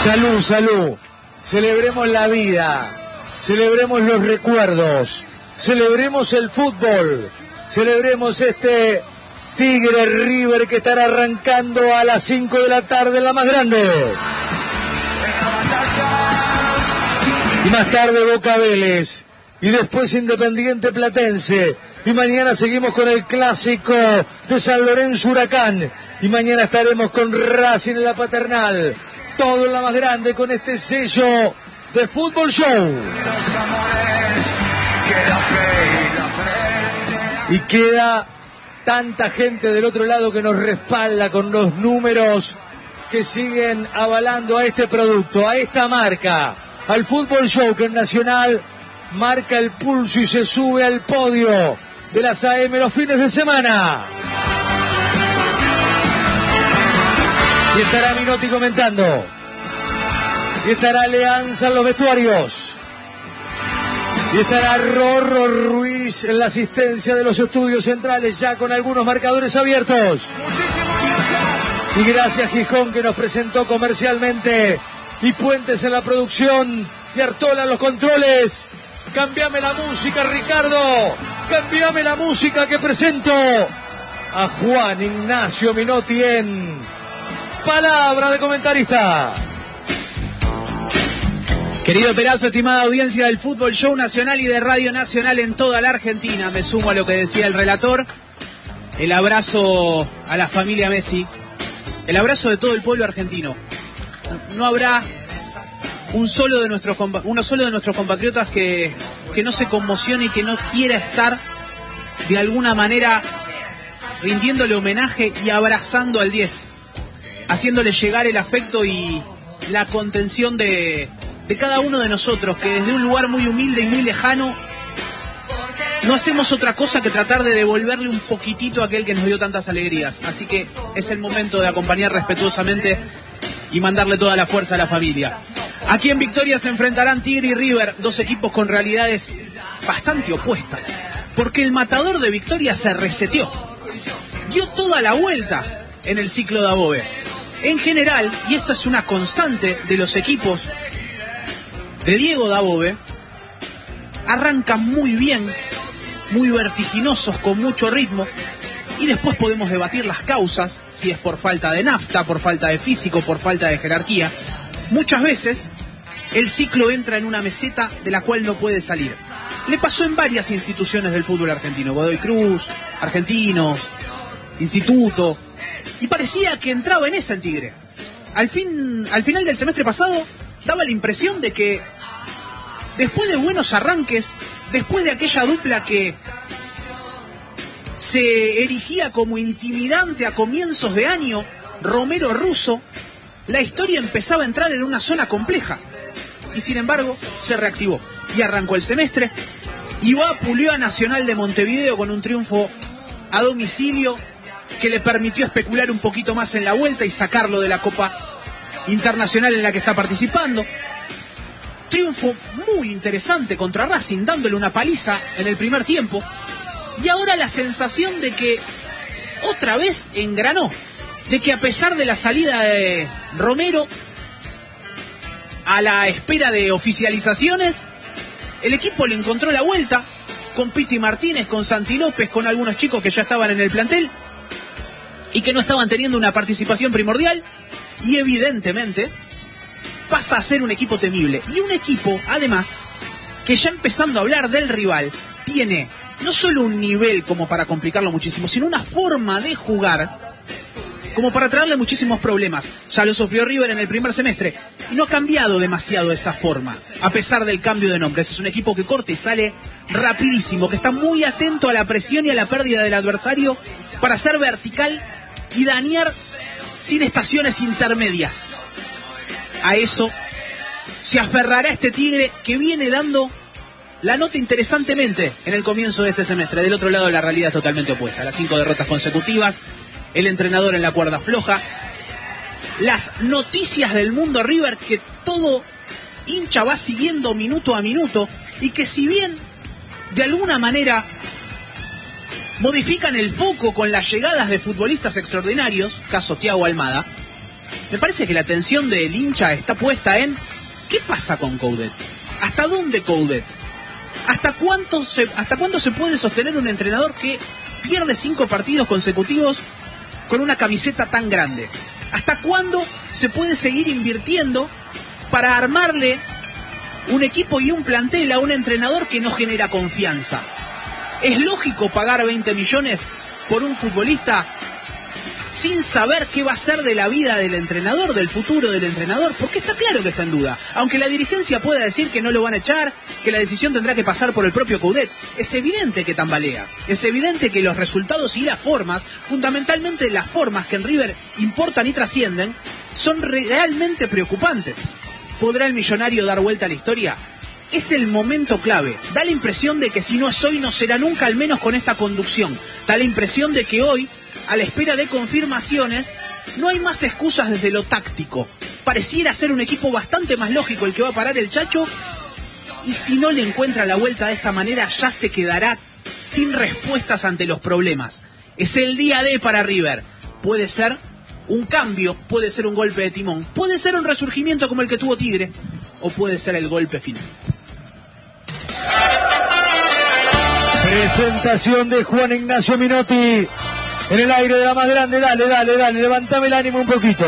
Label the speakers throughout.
Speaker 1: Salud, salud. Celebremos la vida. Celebremos los recuerdos. Celebremos el fútbol. Celebremos este Tigre River que estará arrancando a las 5 de la tarde en la más grande. Y más tarde Boca Vélez. Y después Independiente Platense. Y mañana seguimos con el clásico de San Lorenzo Huracán. Y mañana estaremos con Racing en la Paternal. Todo en la más grande con este sello de Fútbol Show. Y queda tanta gente del otro lado que nos respalda con los números que siguen avalando a este producto, a esta marca, al Fútbol Show, que en Nacional marca el pulso y se sube al podio de las AM los fines de semana. Y estará Minotti comentando. Y estará Alianza en los vestuarios. Y estará Rorro Ruiz en la asistencia de los estudios centrales, ya con algunos marcadores abiertos. Y gracias Gijón, que nos presentó comercialmente. Y Puentes en la producción. Y Artola en los controles. Cámbiame la música, Ricardo. Cámbiame la música, que presento a Juan Ignacio Minotti en Palabra de Comentarista.
Speaker 2: Querido Perazo, estimada audiencia del Fútbol Show Nacional y de Radio Nacional en toda la Argentina, me sumo a lo que decía el relator. El abrazo a la familia Messi, el abrazo de todo el pueblo argentino. No habrá uno solo de nuestros compatriotas que no se conmocione y que no quiera estar de alguna manera rindiéndole homenaje y abrazando al 10, haciéndole llegar el afecto y la contención de cada uno de nosotros, que desde un lugar muy humilde y muy lejano no hacemos otra cosa que tratar de devolverle un poquitito a aquel que nos dio tantas alegrías. Así que es el momento de acompañar respetuosamente y mandarle toda la fuerza a la familia. Aquí en Victoria se enfrentarán Tigre y River, dos equipos con realidades bastante opuestas, porque el matador de Victoria se reseteó, dio toda la vuelta en el ciclo de Dabove. En general, y esto es una constante de los equipos de Diego Dabove, arrancan muy bien, muy vertiginosos, con mucho ritmo, y después podemos debatir las causas, si es por falta de nafta, por falta de físico, por falta de jerarquía. Muchas veces el ciclo entra en una meseta de la cual no puede salir. Le pasó en varias instituciones del fútbol argentino, Godoy Cruz, Argentinos, Instituto, y parecía que entraba en esa en Tigre. Al final del semestre pasado daba la impresión de que después de buenos arranques, después de aquella dupla que se erigía como intimidante a comienzos de año, Romero-Russo, la historia empezaba a entrar en una zona compleja. Y sin embargo, se reactivó. Y arrancó el semestre. Y vapuleó a Nacional de Montevideo con un triunfo a domicilio que le permitió especular un poquito más en la vuelta y sacarlo de la Copa Internacional en la que está participando. Triunfo muy interesante contra Racing, dándole una paliza en el primer tiempo. Y ahora la sensación de que otra vez engranó. De que a pesar de la salida de Romero, a la espera de oficializaciones, el equipo le encontró la vuelta, con Piti Martínez, con Santi López, con algunos chicos que ya estaban en el plantel y que no estaban teniendo una participación primordial, y evidentemente pasa a ser un equipo temible. Y un equipo, además, que ya empezando a hablar del rival, tiene no solo un nivel como para complicarlo muchísimo, sino una forma de jugar como para traerle muchísimos problemas. Ya lo sufrió River en el primer semestre y no ha cambiado demasiado esa forma, a pesar del cambio de nombres. Es un equipo que corta y sale rapidísimo, que está muy atento a la presión y a la pérdida del adversario para ser vertical y dañar sin estaciones intermedias. A eso se aferrará este Tigre, que viene dando la nota interesantemente en el comienzo de este semestre. Del otro lado, la realidad es totalmente opuesta. Las 5 derrotas consecutivas, el entrenador en la cuerda floja, las noticias del mundo River que todo hincha va siguiendo minuto a minuto, y que si bien de alguna manera modifican el foco con las llegadas de futbolistas extraordinarios, caso Thiago Almada, Me parece que la atención del hincha está puesta en ¿qué pasa con Coudet? ¿Hasta dónde Coudet? ¿Hasta cuándo se puede sostener un entrenador que pierde 5 partidos consecutivos con una camiseta tan grande? ¿Hasta cuándo se puede seguir invirtiendo para armarle un equipo y un plantel a un entrenador que no genera confianza? ¿Es lógico pagar 20 millones por un futbolista sin saber qué va a ser de la vida del entrenador, del futuro del entrenador? Porque está claro que está en duda. Aunque la dirigencia pueda decir que no lo van a echar, que la decisión tendrá que pasar por el propio Coudet, es evidente que tambalea. Es evidente que los resultados y las formas, fundamentalmente las formas que en River importan y trascienden, son realmente preocupantes. ¿Podrá el millonario dar vuelta a la historia? Es el momento clave. Da la impresión de que si no es hoy, no será nunca, al menos con esta conducción. Da la impresión de que hoy, a la espera de confirmaciones, no hay más excusas desde lo táctico. Pareciera ser un equipo bastante más lógico el que va a parar el Chacho, y si no le encuentra la vuelta de esta manera, ya se quedará sin respuestas ante los problemas. Es el día D para River. Puede ser un cambio, puede ser un golpe de timón, puede ser un resurgimiento como el que tuvo Tigre, o puede ser el golpe final.
Speaker 1: Presentación de Juan Ignacio Minotti en el aire de la más grande. Dale, levantame el ánimo un poquito.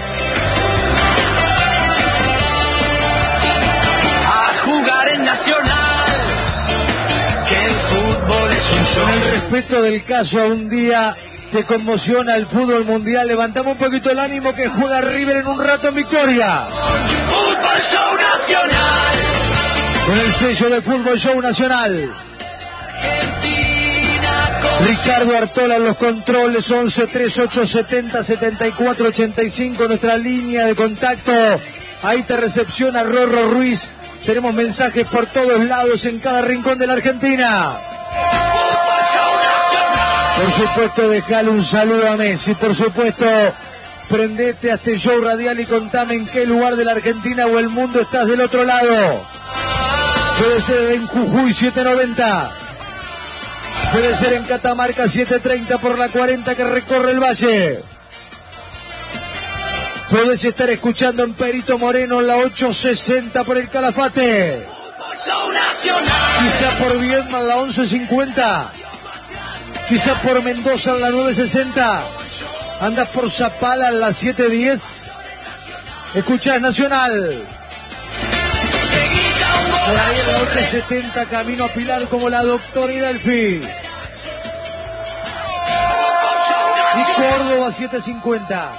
Speaker 3: A jugar en Nacional, que el fútbol es un show.
Speaker 1: Con el respeto del caso, a un día que conmociona el fútbol mundial, levantamos un poquito el ánimo, que juega River en un rato en Victoria.
Speaker 3: Fútbol Show Nacional.
Speaker 1: Con el sello de Fútbol Show Nacional. Ricardo Artola en los controles, 11 38 70 74 85, nuestra línea de contacto. Ahí te recepciona Rorro Ruiz. Tenemos mensajes por todos lados, en cada rincón de la Argentina. Por supuesto, dejale un saludo a Messi. Por supuesto, prendete a este show radial y contame en qué lugar de la Argentina o el mundo estás del otro lado. Puede ser en Jujuy 790. Puede ser en Catamarca 730 por la 40 que recorre el valle. Puedes estar escuchando en Perito Moreno en la 860 por el Calafate. Quizá por Viedma en la 1150. Quizá por Mendoza en la 960. Andas por Zapala en la 710. Escuchás Nacional. Por ahí en la 870, camino a Pilar como la doctora Idelfi. Y Córdoba 750.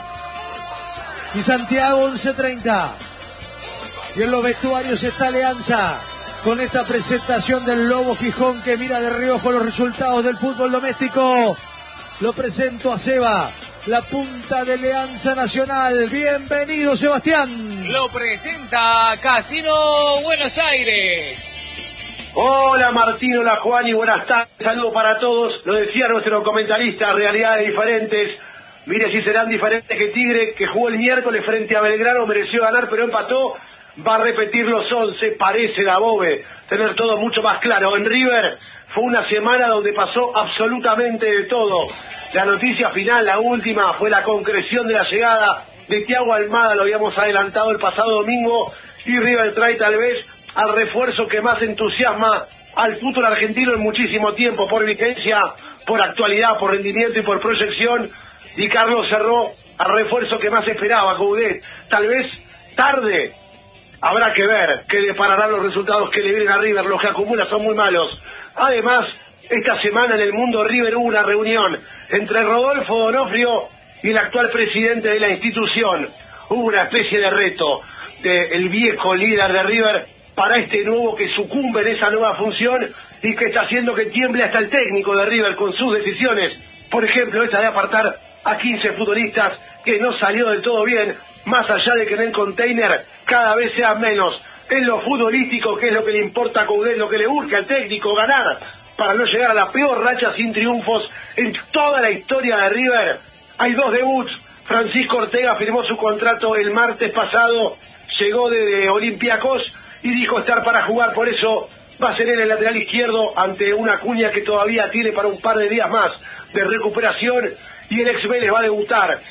Speaker 1: Y Santiago 1130. Y en los vestuarios está Alianza, con esta presentación del Lobo Gijón, que mira de reojo los resultados del fútbol doméstico. Lo presento a Seba, la punta de Alianza Nacional. Bienvenido, Sebastián.
Speaker 4: Lo presenta Casino Buenos Aires.
Speaker 5: Hola Martín, hola Juan y buenas tardes. Saludos para todos. Lo decía nuestro comentarista, realidades diferentes. Mire si serán diferentes que Tigre, que jugó el miércoles frente a Belgrano, mereció ganar pero empató. Va a repetir los 11, parece la Bobe tener todo mucho más claro. En River fue una semana donde pasó absolutamente de todo. La noticia final, la última, fue la concreción de la llegada de Thiago Almada, lo habíamos adelantado el pasado domingo, y River trae tal vez al refuerzo que más entusiasma al fútbol argentino en muchísimo tiempo, por vigencia, por actualidad, por rendimiento y por proyección, y Carlos cerró al refuerzo que más esperaba, Coudet. Tal vez tarde, habrá que ver qué depararán los resultados que le vienen a River, los que acumula son muy malos. Además, esta semana en el mundo River hubo una reunión entre Rodolfo D'Onofrio y el actual presidente de la institución. Hubo una especie de reto del viejo líder de River para este nuevo que sucumbe en esa nueva función y que está haciendo que tiemble hasta el técnico de River con sus decisiones. Por ejemplo, esta de apartar a 15 futbolistas, que no salió del todo bien, más allá de que en el container cada vez sean menos. En lo futbolístico, que es lo que le importa a Coudet, lo que le urge al técnico, ganar para no llegar a la peor racha sin triunfos en toda la historia de River. Hay 2 debuts. Francisco Ortega firmó su contrato el martes pasado, llegó de Olympiacos y dijo estar para jugar, por eso va a ser él el lateral izquierdo ante una Acuña que todavía tiene para un par de días más de recuperación, y el ex Vélez va a debutar.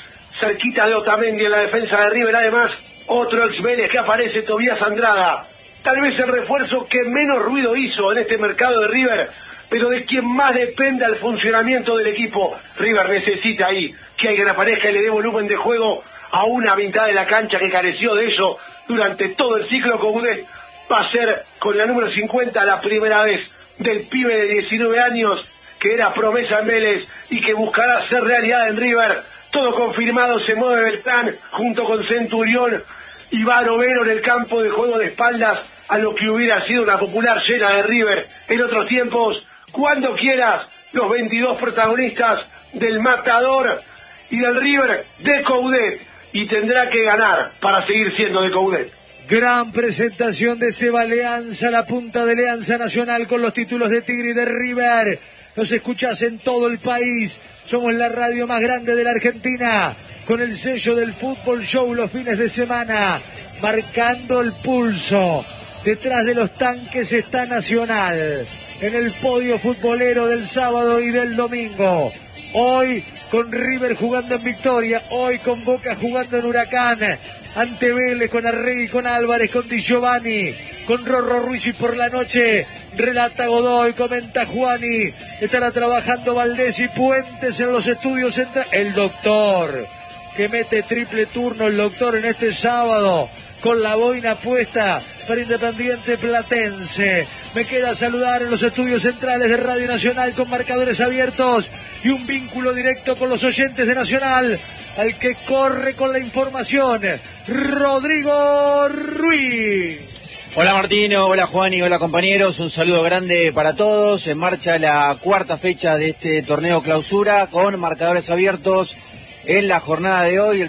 Speaker 5: cerquita de Otamendi en la defensa de River. Además, otro ex Vélez que aparece, Tobías Andrada. Tal vez el refuerzo que menos ruido hizo en este mercado de River, pero de quien más depende al funcionamiento del equipo. River necesita ahí que alguien aparezca y le dé volumen de juego a una mitad de la cancha que careció de eso durante todo el ciclo. Coudet va a ser con la número 50 la primera vez del pibe de 19 años que era promesa en Vélez y que buscará ser realidad en River. Todo confirmado, se mueve Beltrán junto con Centurión y Barovero en el campo de juego de espaldas a lo que hubiera sido una popular llena de River en otros tiempos. Cuando quieras, los 22 protagonistas del Matador y del River de Coudet, y tendrá que ganar para seguir siendo de Coudet.
Speaker 1: Gran presentación de Seba Leanza, la punta de Leanza Nacional con los títulos de Tigre y de River. Nos escuchás en todo el país. Somos la radio más grande de la Argentina, con el sello del Fútbol Show los fines de semana, marcando el pulso. Detrás de los tanques está Nacional, en el podio futbolero del sábado y del domingo. Hoy con River jugando en Victoria, hoy con Boca jugando en Huracán, ante Vélez, con Arregui, con Álvarez, con Di Giovanni, con Rorro Ruiz, y por la noche relata Godoy, comenta Juani, estará trabajando Valdés y Puentes en los estudios centrales. El doctor, que mete triple turno, el doctor en este sábado, con la boina puesta para Independiente Platense. Me queda saludar en los estudios centrales de Radio Nacional con marcadores abiertos y un vínculo directo con los oyentes de Nacional, al que corre con la información, Rodrigo Ruiz.
Speaker 6: Hola Martino, hola Juan y hola compañeros, un saludo grande para todos. En marcha la cuarta fecha de este torneo clausura con marcadores abiertos en la jornada de hoy.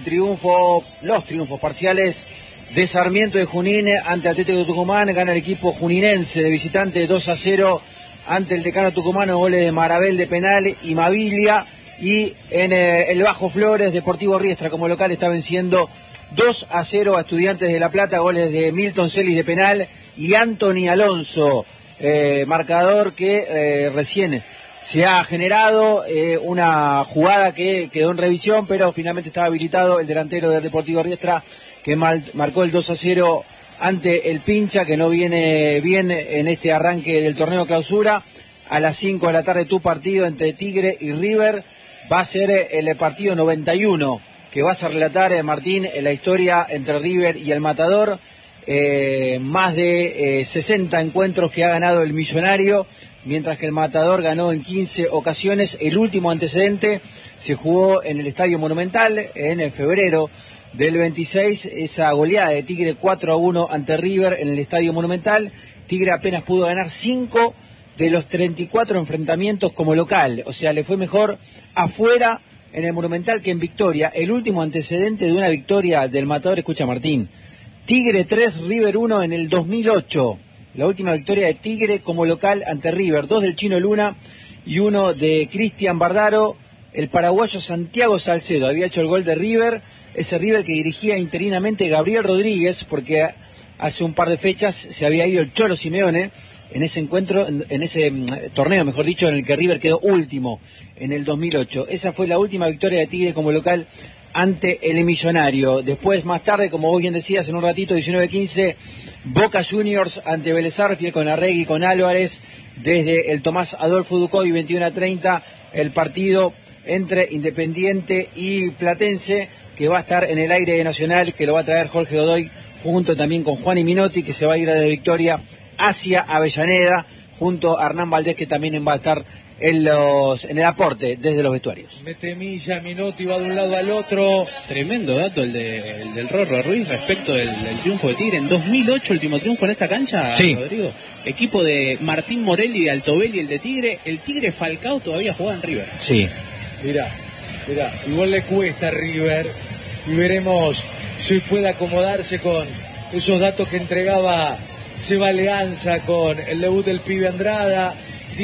Speaker 6: Los triunfos parciales de Sarmiento de Junín ante Atlético de Tucumán. Gana el equipo juninense de visitante 2-0 ante el decano tucumano, goles de Marabel de penal y Mavilia. Y en el Bajo Flores, Deportivo Riestra como local está venciendo 2-0 a Estudiantes de La Plata, goles de Milton Celis de penal y Anthony Alonso. Marcador que recién se ha generado una jugada que quedó en revisión, pero finalmente estaba habilitado el delantero del Deportivo Riestra, que marcó el 2-0 ante el Pincha, que no viene bien en este arranque del torneo clausura. A las 5 de la tarde tu partido entre Tigre y River va a ser el partido 91, que vas a relatar, Martín, la historia entre River y el Matador. Más de 60 encuentros que ha ganado el Millonario, mientras que el Matador ganó en 15 ocasiones. El último antecedente se jugó en el Estadio Monumental en febrero del 26, esa goleada de Tigre 4-1 ante River en el Estadio Monumental. Tigre apenas pudo ganar 5 de los 34 enfrentamientos como local, o sea, le fue mejor afuera en el Monumental que en Victoria. El último antecedente de una victoria del Matador, escucha Martín, Tigre 3, River 1 en el 2008, la última victoria de Tigre como local ante River, 2 del Chino Luna y 1 de Cristian Bardaro. El paraguayo Santiago Salcedo había hecho el gol de River, ese River que dirigía interinamente Gabriel Rodríguez, porque hace un par de fechas se había ido el Cholo Simeone en ese encuentro, en ese torneo, mejor dicho, en el que River quedó último en el 2008. Esa fue la última victoria de Tigre como local ante el Millonario. Después, más tarde, como vos bien decías, en un ratito, 19-15, Boca Juniors ante Vélez Sarsfield con Arregui, con Álvarez, desde el Tomás Adolfo Ducoy, 21-30, el partido entre Independiente y Platense, que va a estar en el aire de Nacional, que lo va a traer Jorge Godoy, junto también con Juan y Minotti, que se va a ir desde Victoria hacia Avellaneda, junto a Hernán Valdés, que también va a estar en el aporte desde los vestuarios.
Speaker 1: Mete milla, Minotti va de un lado al otro.
Speaker 7: Tremendo dato el del Rorro Ruiz respecto del triunfo de Tigre. En 2008, último triunfo en esta cancha,
Speaker 6: sí.
Speaker 7: Rodrigo. Equipo de Martín Morelli de Altobelli, el de Tigre. El Tigre Falcao todavía juega en River.
Speaker 6: Sí.
Speaker 1: Mirá, igual le cuesta a River, y veremos si hoy puede acomodarse con esos datos que entregaba Seba Leanza con el debut del pibe Andrada.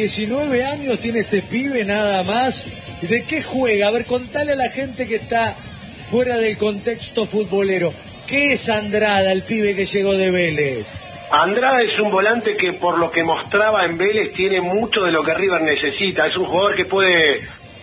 Speaker 1: 19 años tiene este pibe nada más. ¿De qué juega? A ver, contale a la gente que está fuera del contexto futbolero. ¿Qué es Andrada, el pibe que llegó de Vélez?
Speaker 5: Andrada es un volante que, por lo que mostraba en Vélez, tiene mucho de lo que River necesita. Es un jugador que puede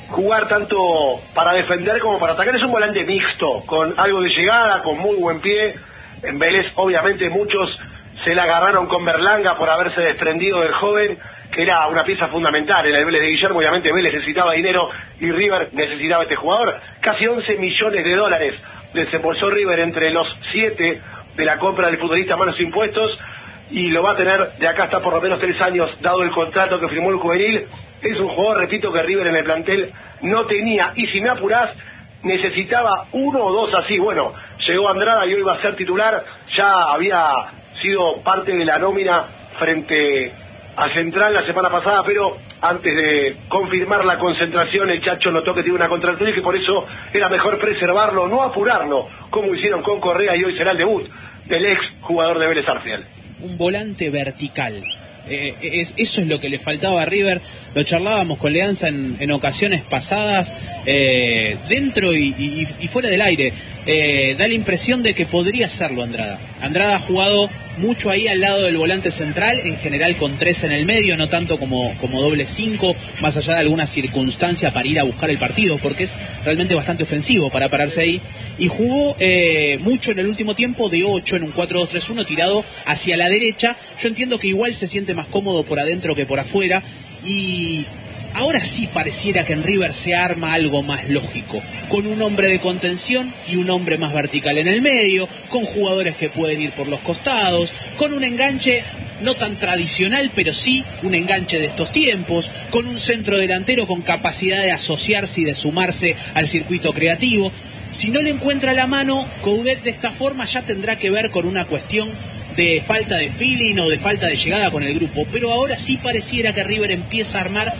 Speaker 5: jugar tanto para defender como para atacar. Es un volante mixto, con algo de llegada, con muy buen pie. En Vélez, obviamente, muchos se la agarraron con Berlanga por haberse desprendido del joven, que era una pieza fundamental en el Vélez de Guillermo. Obviamente Vélez necesitaba dinero y River necesitaba este jugador. Casi 11 millones de dólares desembolsó River entre los 7 de la compra del futbolista más los impuestos, y lo va a tener de acá hasta por lo menos 3 años, dado el contrato que firmó el juvenil. Es un jugador, repito, que River en el plantel no tenía, y si me apurás, necesitaba 1 o 2 así. Bueno, llegó Andrada y hoy va a ser titular. Ya había sido parte de la nómina frente a Central la semana pasada, pero antes de confirmar la concentración, el Chacho notó que tiene una contractura y que por eso era mejor preservarlo, no apurarlo, como hicieron con Correa, y hoy será el debut del ex jugador de Vélez Sarsfield.
Speaker 7: Un volante vertical. Eso es lo que le faltaba a River. Lo charlábamos con Leanza en ocasiones pasadas, dentro y fuera del aire. Da la impresión de que podría hacerlo Andrada. Andrada ha jugado mucho ahí al lado del volante central, en general con 3 en el medio, no tanto como doble 5, más allá de alguna circunstancia para ir a buscar el partido, porque es realmente bastante ofensivo para pararse ahí. Y jugó mucho en el último tiempo de 8 en un 4-2-3-1 tirado hacia la derecha. Yo entiendo que igual se siente más cómodo por adentro que por afuera, y ahora sí pareciera que en River se arma algo más lógico, con un hombre de contención y un hombre más vertical en el medio, con jugadores que pueden ir por los costados, con un enganche no tan tradicional, pero sí un enganche de estos tiempos, con un centro delantero con capacidad de asociarse y de sumarse al circuito creativo. Si no le encuentra la mano, Coudet de esta forma ya tendrá que ver con una cuestión de falta de feeling o de falta de llegada con el grupo, pero ahora sí pareciera que River empieza a armar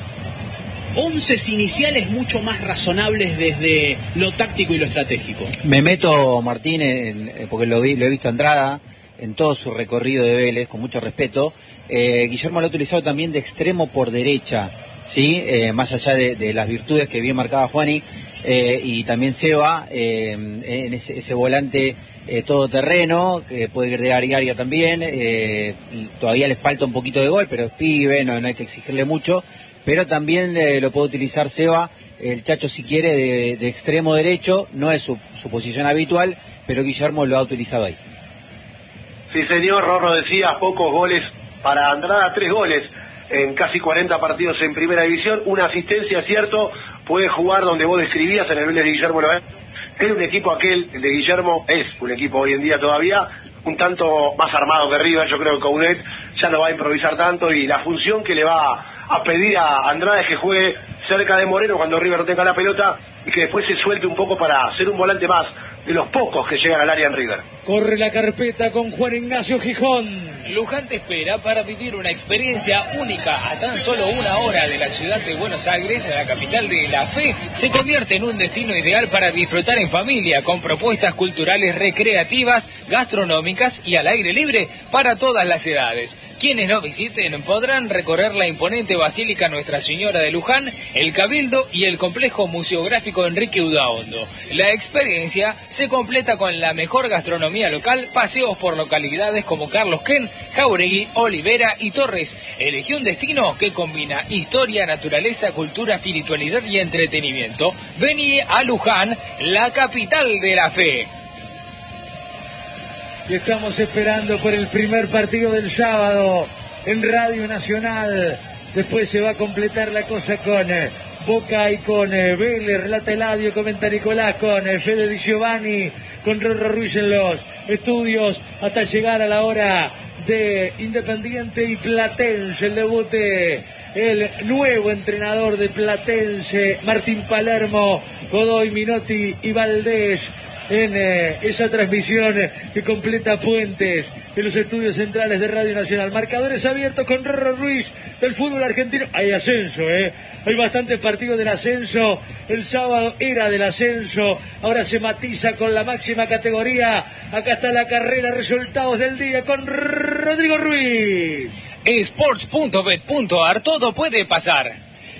Speaker 7: 11 iniciales mucho más razonables desde lo táctico y lo estratégico.
Speaker 6: Me meto, Martín, porque lo he visto a Andrada en todo su recorrido de Vélez, con mucho respeto. Guillermo lo ha utilizado también de extremo por derecha, ¿sí? Más allá de las virtudes que bien marcaba Juani, y también Seba, en ese volante todoterreno, que puede ir de área a área también. Todavía le falta un poquito de gol, pero es pibe, no hay que exigirle mucho. Pero también lo puede utilizar Seba, el Chacho si quiere, de extremo derecho. No es su posición habitual, pero Guillermo lo ha utilizado ahí.
Speaker 5: Sí, señor, Rorro decía, pocos goles para Andrada, 3 goles en casi 40 partidos en primera división, una asistencia, cierto, puede jugar donde vos describías, en el Vélez de Guillermo Loé. Es un equipo aquel, el de Guillermo, es un equipo hoy en día todavía un tanto más armado que River. Yo creo que Coudet ya no va a improvisar tanto, y la función que le va a pedir a Andrada es que juegue cerca de Moreno cuando River no tenga la pelota, y que después se suelte un poco para ser un volante más de los pocos que llegan al área en River.
Speaker 1: Corre la carpeta con Juan Ignacio Gijón.
Speaker 4: Luján te espera para vivir una experiencia única a tan solo 1 hora de la ciudad de Buenos Aires. La capital de la fe se convierte en un destino ideal para disfrutar en familia, con propuestas culturales, recreativas, gastronómicas y al aire libre para todas las edades. Quienes no visiten podrán recorrer la imponente Basílica Nuestra Señora de Luján, el Cabildo y el complejo museográfico Enrique Udaondo. La experiencia se completa con la mejor gastronomía local, paseos por localidades como Carlos Ken, Jauregui, Olivera y Torres. Elegí un destino que combina historia, naturaleza, cultura, espiritualidad y entretenimiento. Vení a Luján, la capital de la fe.
Speaker 1: Y estamos esperando por el primer partido del sábado en Radio Nacional. Después se va a completar la cosa con Boca y con Vélez. Relata Eladio, comenta Nicolás, con Fede Di Giovanni, con Rorro Ruiz en los estudios, hasta llegar a la hora de Independiente y Platense. El debut de el nuevo entrenador de Platense, Martín Palermo, Godoy, Minotti y Valdés, en esa transmisión que completa Puentes en los estudios centrales de Radio Nacional. Marcadores abiertos con Rorro Ruiz del fútbol argentino. Hay ascenso, hay bastantes partidos del ascenso. El sábado era del ascenso, ahora se matiza con la máxima categoría. Acá está la carrera, resultados del día con Rodrigo Ruiz.
Speaker 4: Sports.bet.ar, todo puede pasar.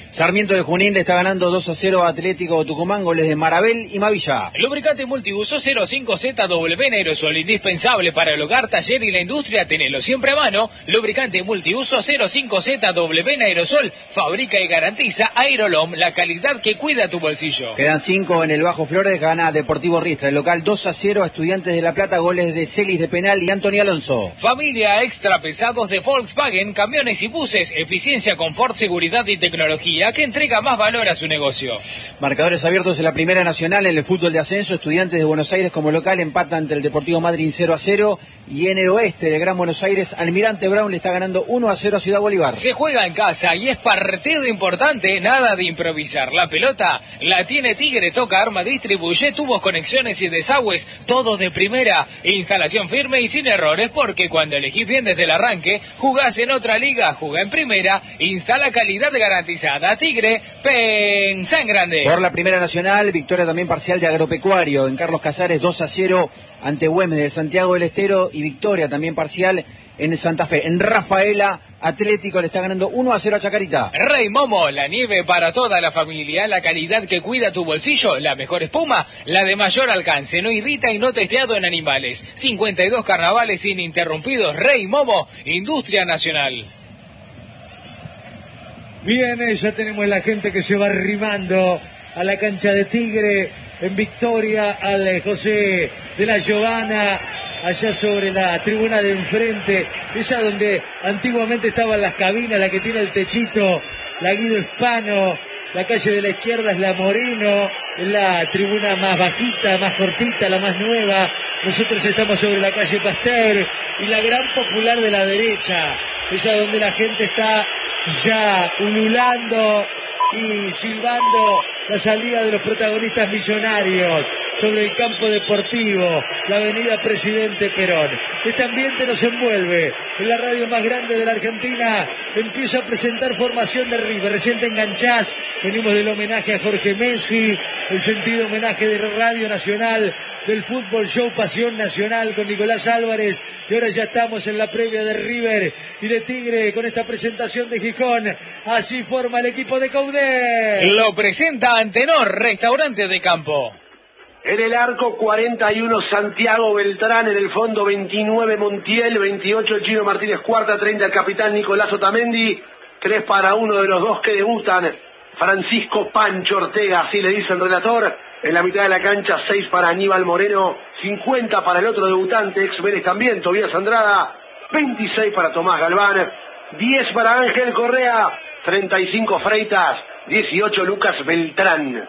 Speaker 6: Sarmiento de Junín le está ganando 2-0 a Atlético Tucumán, goles de Marabel y Mavilla.
Speaker 4: Lubricante multiuso 05ZW en aerosol, indispensable para el hogar, taller y la industria, tenelo siempre a mano. Lubricante multiuso 05ZW en aerosol, fabrica y garantiza Aerolom, la calidad que cuida tu bolsillo.
Speaker 6: Quedan 5 en el Bajo Flores, gana Deportivo Riestra, el local 2-0 a Estudiantes de La Plata, goles de Celis de penal y Antonio Alonso.
Speaker 4: Familia extra pesados de Volkswagen, camiones y buses, eficiencia, confort, seguridad y tecnología que entrega más valor a su negocio.
Speaker 6: Marcadores abiertos en la Primera Nacional, en el fútbol de ascenso, Estudiantes de Buenos Aires como local empata ante el Deportivo Madryn 0-0 y en el oeste de Gran Buenos Aires, Almirante Brown le está ganando 1-0 a Ciudad Bolívar.
Speaker 4: Se juega en casa y es partido importante, nada de improvisar. La pelota la tiene Tigre, toca Arma, distribuye, tubos, conexiones y desagües, todo de primera, instalación firme y sin errores, porque cuando elegís bien desde el arranque, jugás en otra liga, jugá en primera, instala calidad garantizada. Tigre, pensá en grande.
Speaker 6: Por la Primera Nacional, victoria también parcial de Agropecuario en Carlos Casares 2-0 ante Güemes de Santiago del Estero y victoria también parcial en Santa Fe. En Rafaela, Atlético le está ganando 1-0 a Chacarita.
Speaker 4: Rey Momo, la nieve para toda la familia, la calidad que cuida tu bolsillo, la mejor espuma, la de mayor alcance, no irrita y no testeado en animales. 52 carnavales ininterrumpidos. Rey Momo, Industria Nacional.
Speaker 1: Bien, ya tenemos la gente que se va arrimando a la cancha de Tigre en victoria al José de la Giovana, allá sobre la tribuna de enfrente, esa donde antiguamente estaban las cabinas, la que tiene el techito, la Guido Hispano, la calle de la izquierda es la Moreno, la tribuna más bajita, más cortita, la más nueva. Nosotros estamos sobre la calle Pasteur y la gran popular de la derecha, esa donde la gente está ya ululando y silbando la salida de los protagonistas millonarios sobre el campo deportivo, la avenida Presidente Perón. Este ambiente nos envuelve. En la radio más grande de la Argentina empieza a presentar formación de River. Recién te enganchás, venimos del homenaje a Jorge Messi, el sentido homenaje de Radio Nacional, del Fútbol Show Pasión Nacional con Nicolás Álvarez, y ahora ya estamos en la previa de River y de Tigre con esta presentación de Gijón. Así forma el equipo de Coudet.
Speaker 4: Lo presenta Antenor, restaurante de campo.
Speaker 5: En el arco 41 Santiago Beltrán, en el fondo 29 Montiel, 28 el Chino Martínez Cuarta, 30 el capitán Nicolás Otamendi, 3 para uno de los dos que debutan, Francisco Pancho Ortega, así le dice el relator. En la mitad de la cancha 6 para Aníbal Moreno, 50 para el otro debutante, ex Vélez también, Tobías Andrada, 26 para Tomás Galván, 10 para Ángel Correa, 35 Freitas, 18 Lucas Beltrán.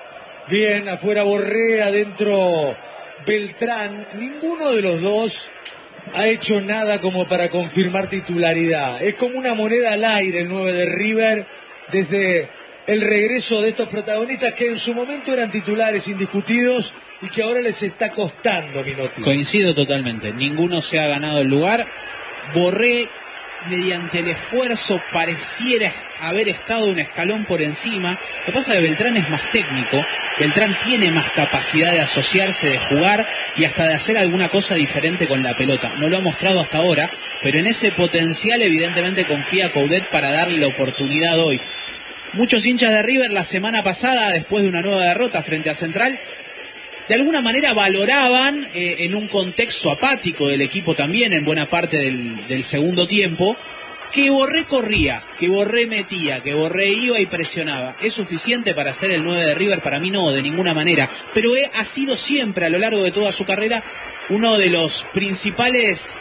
Speaker 1: Bien, afuera Borré, adentro Beltrán. Ninguno de los dos ha hecho nada como para confirmar titularidad. Es como una moneda al aire el 9 de River desde el regreso de estos protagonistas que en su momento eran titulares indiscutidos y que ahora les está costando, Minotti.
Speaker 7: Coincido totalmente. Ninguno se ha ganado el lugar. Borré, mediante el esfuerzo, pareciera haber estado un escalón por encima. Lo que pasa es que Beltrán es más técnico, Beltrán tiene más capacidad de asociarse, de jugar y hasta de hacer alguna cosa diferente con la pelota. No lo ha mostrado hasta ahora, pero en ese potencial evidentemente confía Coudet para darle la oportunidad hoy. Muchos hinchas de River la semana pasada, después de una nueva derrota frente a Central, de alguna manera valoraban en un contexto apático del equipo también en buena parte del segundo tiempo, que Borré corría, que Borré metía, que Borré iba y presionaba. ¿Es suficiente para ser el 9 de River? Para mí no, de ninguna manera, pero ha sido siempre a lo largo de toda su carrera uno de los principales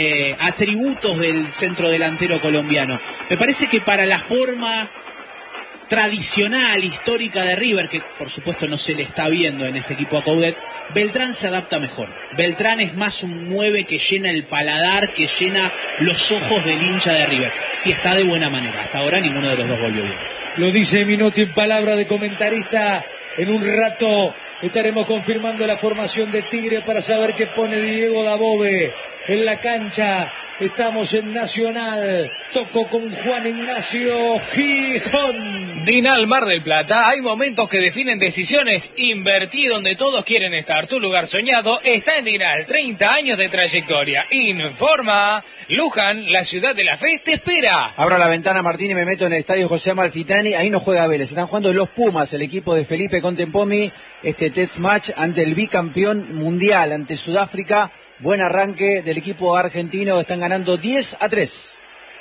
Speaker 7: atributos del centrodelantero colombiano. Me parece que para la forma tradicional, histórica de River, que por supuesto no se le está viendo en este equipo a Coudet, Beltrán se adapta mejor. Beltrán es más un 9 que llena el paladar, que llena los ojos del hincha de River. Si está de buena manera. Hasta ahora ninguno de los dos volvió bien.
Speaker 1: Lo dice Minotti en palabra de comentarista. En un rato estaremos confirmando la formación de Tigre para saber qué pone Diego Dabove en la cancha. Estamos en Nacional. Toco con Juan Ignacio Gijón.
Speaker 4: Dinal Mar del Plata, hay momentos que definen decisiones. Invertí donde todos quieren estar. Tu lugar soñado está en Dinal. 30 años de trayectoria. Informa. Luján, la ciudad de la fe, te espera.
Speaker 6: Abro la ventana, Martín, y me meto en el estadio José Amalfitani. Ahí no juega Vélez. Están jugando los Pumas, el equipo de Felipe Contempomi. Este test match ante el bicampeón mundial, ante Sudáfrica. Buen arranque del equipo argentino. Están ganando 10-3.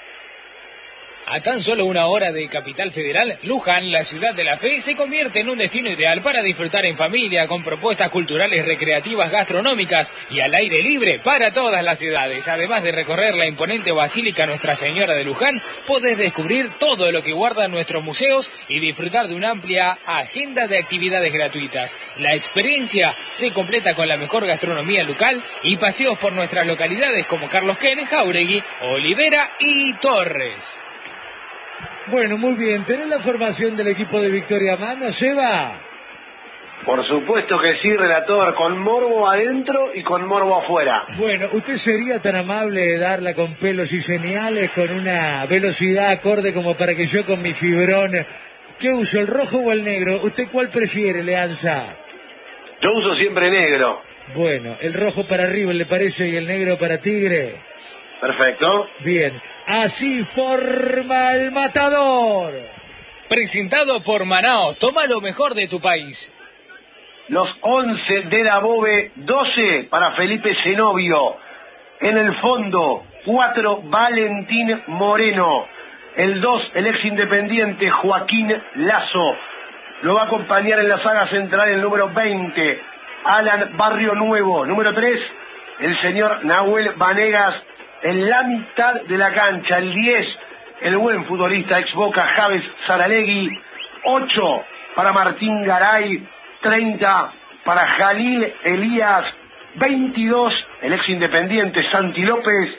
Speaker 4: A tan solo una hora de Capital Federal, Luján, la ciudad de la fe, se convierte en un destino ideal para disfrutar en familia, con propuestas culturales, recreativas, gastronómicas y al aire libre para todas las ciudades. Además de recorrer la imponente Basílica Nuestra Señora de Luján, podés descubrir todo lo que guardan nuestros museos y disfrutar de una amplia agenda de actividades gratuitas. La experiencia se completa con la mejor gastronomía local y paseos por nuestras localidades como Carlos Ken, Jáuregui, Olivera y Torres.
Speaker 1: Bueno, muy bien. ¿Tenés la formación del equipo de Victoria Mano, Seba?
Speaker 5: Por supuesto que sí, relator, con morbo adentro y con morbo afuera.
Speaker 1: Bueno, ¿usted sería tan amable de darla con pelos y señales, con una velocidad acorde como para que yo con mi fibrón... ¿Qué uso, el rojo o el negro? ¿Usted cuál prefiere, Leanza?
Speaker 5: Yo uso siempre negro.
Speaker 1: Bueno, el rojo para River, ¿le parece? ¿Y el negro para Tigre?
Speaker 5: Perfecto.
Speaker 1: Bien. Así forma el matador.
Speaker 4: Presentado por Manaos, toma lo mejor de tu país.
Speaker 5: Los 11 de Dabove, 12 para Felipe Zenobio. En el fondo, 4 Valentín Moreno. El 2, el ex independiente Joaquín Lazo. Lo va a acompañar en la saga central el número 20, Alan Barrio Nuevo. Número 3, el señor Nahuel Vanegas. En la mitad de la cancha, el 10, el buen futbolista ex Boca Javes Saralegui. 8 para Martín Garay. 30 para Jalil Elías. 22, el ex independiente Santi López.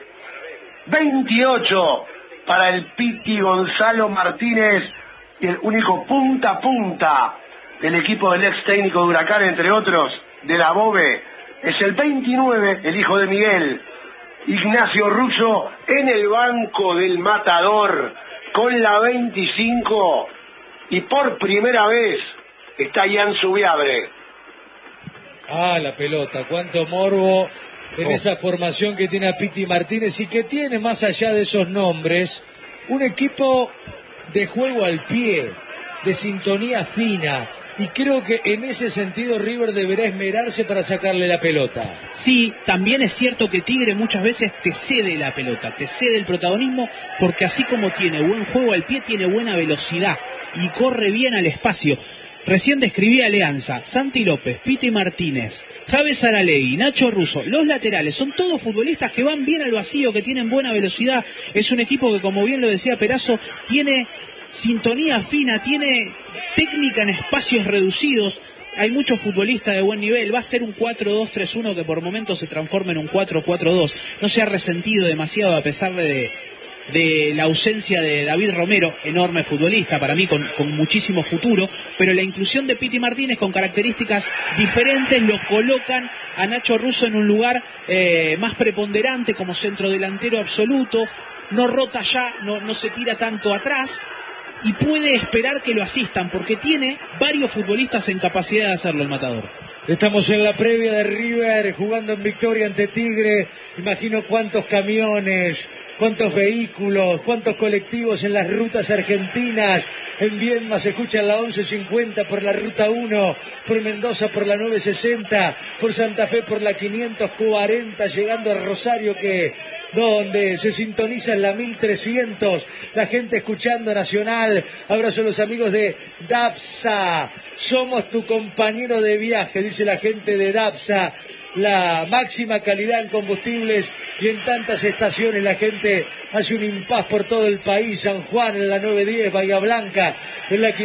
Speaker 5: 28 para el Piti Gonzalo Martínez. Y el único punta a punta del equipo del ex técnico de Huracán, entre otros, de la Bove, es el 29, el hijo de Miguel, Ignacio Russo, en el banco del matador con la 25, y por primera vez está Ian Subiabre.
Speaker 1: Ah, la pelota, cuánto morbo en esa formación que tiene a Piti Martínez y que tiene, más allá de esos nombres, un equipo de juego al pie, de sintonía fina. Y creo que en ese sentido River deberá esmerarse para sacarle la pelota.
Speaker 7: Sí, también es cierto que Tigre muchas veces te cede la pelota, te cede el protagonismo, porque así como tiene buen juego al pie, tiene buena velocidad y corre bien al espacio. Recién describí Alianza, Santi López, Piti Martínez, Javes Saralegui, Nacho Russo, los laterales, son todos futbolistas que van bien al vacío, que tienen buena velocidad. Es un equipo que, como bien lo decía Perazo, tiene sintonía fina, tiene técnica en espacios reducidos. Hay muchos futbolistas de buen nivel. Va a ser un 4-2-3-1 que por momentos se transforma en un 4-4-2. No se ha resentido demasiado a pesar de la ausencia de David Romero, enorme futbolista para mí, con muchísimo futuro, pero la inclusión de Piti Martínez con características diferentes lo colocan a Nacho Russo en un lugar más preponderante como centrodelantero absoluto. No rota ya, no se tira tanto atrás y puede esperar que lo asistan porque tiene varios futbolistas en capacidad de hacerlo el matador.
Speaker 1: Estamos en la previa de River jugando en victoria ante Tigre. Imagino cuántos camiones, cuántos vehículos, cuántos colectivos en las rutas argentinas. En Viedma se escucha la 1150 por la ruta 1, por Mendoza por la 960, por Santa Fe por la 540, llegando a Rosario donde se sintoniza en la 1300, la gente escuchando Nacional. Abrazo a los amigos de Dapsa, somos tu compañero de viaje, dice la gente de Dapsa. La máxima calidad en combustibles y en tantas estaciones. La gente hace un impas por todo el país. San Juan en la 910, Bahía Blanca en la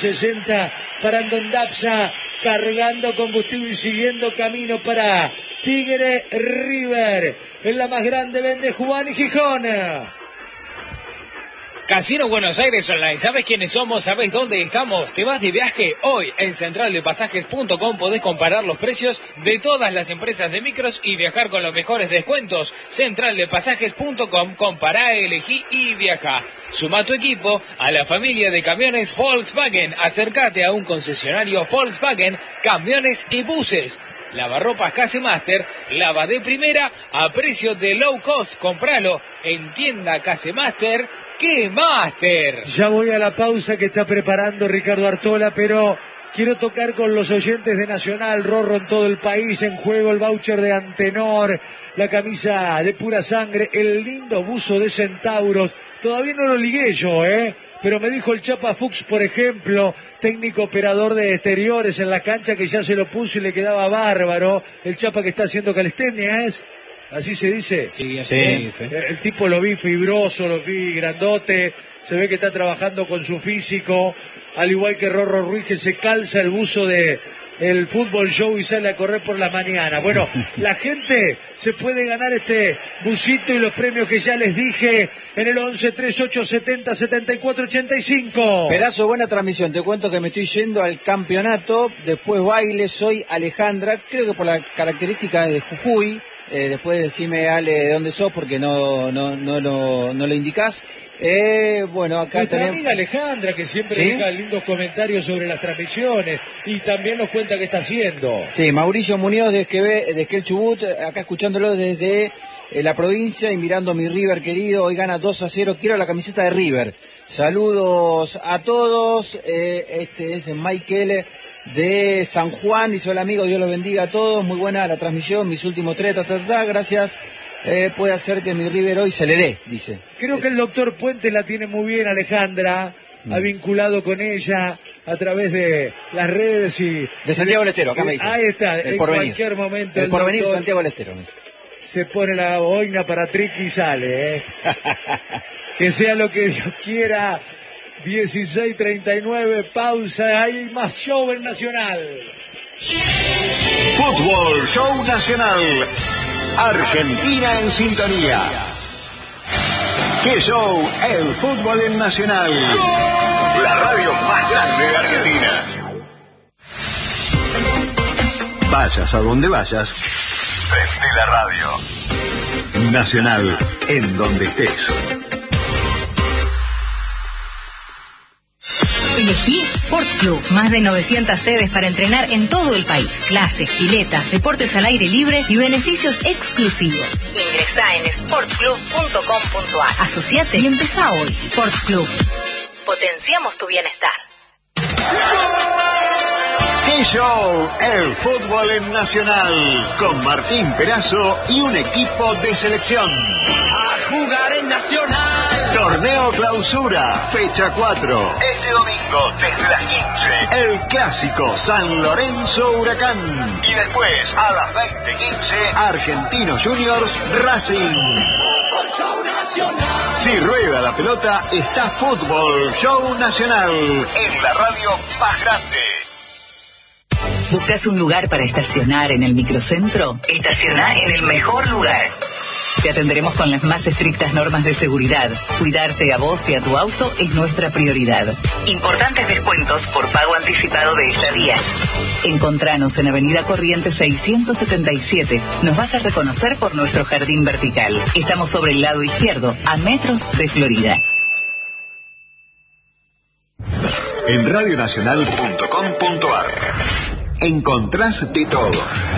Speaker 1: 560, parando en Dapsa, cargando combustible y siguiendo camino para Tigre River. En la más grande vende Juan y Gijón.
Speaker 4: Casino Buenos Aires Online. ¿Sabes quiénes somos? ¿Sabes dónde estamos? ¿Te vas de viaje? Hoy en centraldepasajes.com podés comparar los precios de todas las empresas de micros y viajar con los mejores descuentos. Centraldepasajes.com, compará, elegí y viaja. Suma tu equipo a la familia de camiones Volkswagen. Acércate a un concesionario Volkswagen, camiones y buses. Lavarropas Casemaster, lava de primera a precio de low cost. Compralo en tienda Casemaster. ¡Qué Master!
Speaker 1: Ya voy a la pausa que está preparando Ricardo Artola, pero quiero tocar con los oyentes de Nacional, Rorro en todo el país, en juego el voucher de Antenor, la camisa de pura sangre, el lindo buzo de Centauros. Todavía no lo ligué yo, pero me dijo el Chapa Fuchs, por ejemplo, técnico operador de exteriores en la cancha, que ya se lo puso y le quedaba bárbaro. El Chapa que está haciendo calistenia, ¿es? ¿Así se dice?
Speaker 7: Sí, así se dice.
Speaker 1: El tipo lo vi fibroso, lo vi grandote, se ve que está trabajando con su físico, al igual que Rorro Ruiz, que se calza el buzo de el fútbol show y sale a correr por la mañana. Bueno, la gente se puede ganar este busito y los premios que ya les dije en el 11 38 70 74 85.
Speaker 6: Pedazo, buena transmisión. Te cuento que me estoy yendo al campeonato, después baile, soy Alejandra, creo que por la característica de Jujuy. Después decime, Ale, de dónde sos, porque no lo indicás. Bueno, acá
Speaker 1: nuestra
Speaker 6: tenemos...
Speaker 1: amiga Alejandra, que siempre deja lindos comentarios sobre las transmisiones y también nos cuenta qué está haciendo.
Speaker 6: Sí, Mauricio Muñoz de Esquel Chubut, acá escuchándolo desde la provincia y mirando mi River querido. Hoy gana 2-0, quiero la camiseta de River. Saludos a todos. Este es Michael de San Juan, dice: hola amigo, Dios los bendiga a todos, muy buena la transmisión, mis últimos 3, gracias, puede hacer que mi River hoy se le dé, dice.
Speaker 1: Creo que el doctor Puente la tiene muy bien, Alejandra, ha vinculado con ella a través de las redes y...
Speaker 6: De Santiago del Estero, acá me dice.
Speaker 1: Ahí está,
Speaker 6: el
Speaker 1: en
Speaker 6: porvenir.
Speaker 1: Cualquier momento
Speaker 6: el porvenir Santiago del Estero, me dice.
Speaker 1: Se pone la boina para Triqui y sale, que sea lo que Dios quiera. 16:39, pausa, hay más show en Nacional.
Speaker 8: Fútbol Show Nacional. Argentina en sintonía. ¿Qué show? El fútbol en Nacional. La radio más grande de Argentina. Vayas a donde vayas, prende la radio. Nacional, en donde estés.
Speaker 9: Elegí Sport Club, más de 900 sedes para entrenar en todo el país. Clases, piletas, deportes al aire libre y beneficios exclusivos. Ingresá en sportclub.com.ar. Asociate y empezá hoy. Sport Club. Potenciamos tu bienestar.
Speaker 8: ¡Qué show! El fútbol en Nacional, con Martín Perazo y un equipo de selección.
Speaker 3: A jugar en Nacional.
Speaker 8: Torneo Clausura, fecha 4. Este domingo, desde las 15, el clásico San Lorenzo Huracán. Y después, a las 20:15, Argentinos Juniors Racing.
Speaker 3: Fútbol Show Nacional.
Speaker 8: Si rueda la pelota, está Fútbol Show Nacional, en la radio más grande.
Speaker 9: ¿Buscas un lugar para estacionar en el microcentro? Estaciona en el mejor lugar. Te atenderemos con las más estrictas normas de seguridad. Cuidarte a vos y a tu auto es nuestra prioridad. Importantes descuentos por pago anticipado de estadías. Encontranos en Avenida Corrientes 677. Nos vas a reconocer por nuestro jardín vertical. Estamos sobre el lado izquierdo, a metros de Florida.
Speaker 8: En radionacional.com.ar encontrás de todo.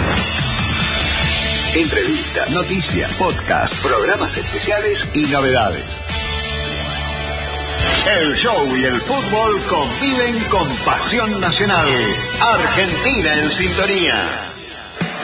Speaker 8: Entrevistas, noticias, podcasts, programas especiales y novedades. El show y el fútbol conviven con pasión nacional. Argentina en sintonía.